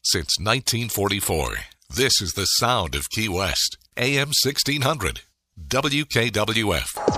since 1944. This is the sound of Key West. AM 1600. WKWF.